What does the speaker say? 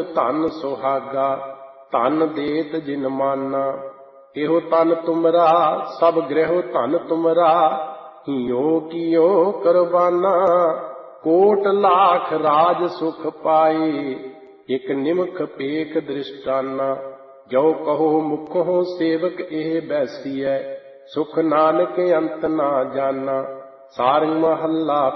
ਧਨ ਸੁਹਾਗਾ, ਧਨ ਦੇਤ ਜਿਨ ਮਾਨਾ। ਇਹੋ ਤਨ ਤੁਮਰਾ ਸਭ ਗ੍ਰਹਿ ਧਨ ਤੁਮਰਾ, ਹਿਉ ਕੀਓ ਕੁਰਬਾਨਾ। ਕੋਟ ਲਾਖ ਰਾਜ ਸੁਖ ਪਾਏ, ਇਕ ਨਿਮਖ ਪੇਖ ਦ੍ਰਿਸ਼ਟਾਨਾ। ਜੋ ਕਹੋ ਮੁਖੋਂ ਸੇਵਕ ਇਹ ਬੈਸੀਐ, ਸੁਖ ਨਾਨਕ ਅੰਤ ਨਾ ਜਾਨਾ। ਸਾਰੰਗ ਮਹੱਲਾ